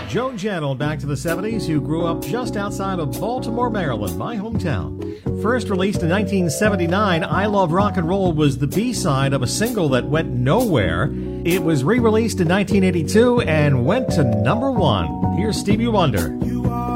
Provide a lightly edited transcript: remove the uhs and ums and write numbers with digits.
Joan Jett, back to the 70s, who grew up just outside of Baltimore, Maryland, my hometown. First released in 1979, I Love Rock and Roll was the B-side of a single that went nowhere. It was re-released in 1982 and went to number one. Here's Stevie Wonder. You are